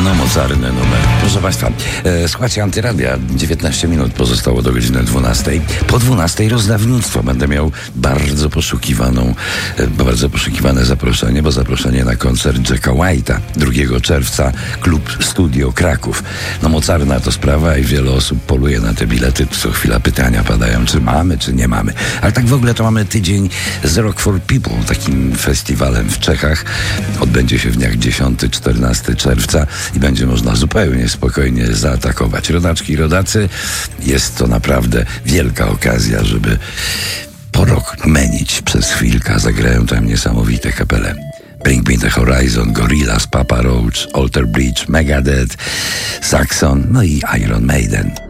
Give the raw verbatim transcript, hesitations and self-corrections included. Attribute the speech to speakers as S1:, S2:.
S1: No mocarny numer. Proszę Państwa, e, słuchajcie, Antyradia, dziewiętnaście minut pozostało do godziny dwunastej. Po dwunastej rozdawnictwo. Będę miał bardzo poszukiwaną, e, bardzo poszukiwane zaproszenie, bo zaproszenie na koncert Jacka White'a drugiego czerwca, klub Studio Kraków. No mocarna to sprawa i wiele osób poluje na te bilety. Co chwila pytania padają, czy mamy, czy nie mamy. Ale tak w ogóle to mamy tydzień z Rock for People, takim festiwalem w Czechach. Odbędzie się w dniach dziesiątego czternastego czerwca i będzie można zupełnie spokojnie zaatakować. Rodaczki i rodacy, jest to naprawdę wielka okazja, żeby porokmenić przez chwilkę. Zagrają tam niesamowite kapele. Bring Me The Horizon, Gorillaz, Papa Roach, Alter Bridge, Megadeth, Saxon, no i Iron Maiden.